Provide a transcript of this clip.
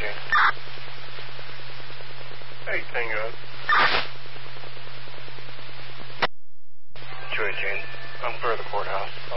Jane. Hey, Tango. Joy Jane, I'm for the courthouse.